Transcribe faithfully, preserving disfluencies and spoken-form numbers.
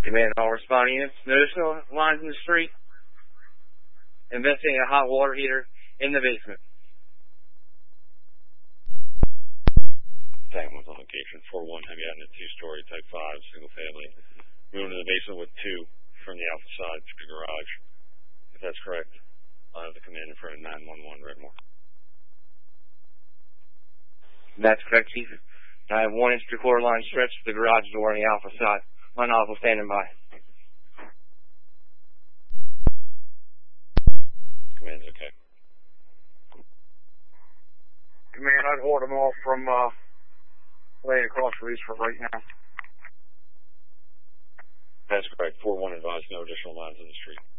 Command all responding units. No additional lines in the street. Investigating a hot water heater in the basement. Second one's on location. four one Heavy Avenue, two-story, type five, single family. Moving to the basement with two from the alpha side to the garage. If that's correct, I'll have the command in front of nine one one Redmore. That's correct, Chief. I have one inch three-quarter line stretched to the garage door on the alpha side. My nozzle standing by. Command's okay. Command, I'd hold them off from uh, laying across release for right now. That's correct. four one advised, no additional lines in the street.